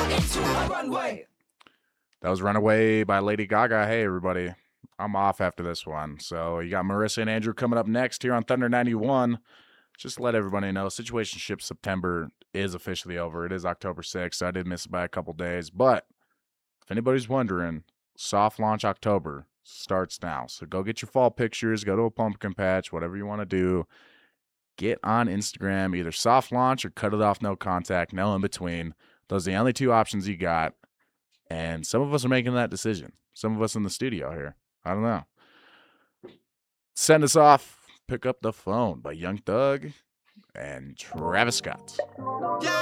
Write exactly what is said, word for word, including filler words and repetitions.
into a runway. That was Runaway by Lady Gaga. Hey, everybody. I'm off after this one. So you got Marissa and Andrew coming up next here on Thunder ninety-one. Just to let everybody know, Situationship September is officially over. It is October sixth. So I did miss it by a couple days. But if anybody's wondering, soft launch October starts now. So go get your fall pictures. Go to a pumpkin patch, whatever you want to do. Get on Instagram, either soft launch or cut it off, no contact, no in between. Those are the only two options you got. And some of us are making that decision. Some of us in the studio here. I don't know. Send us off. Pick up the phone by Young Thug and Travis Scott.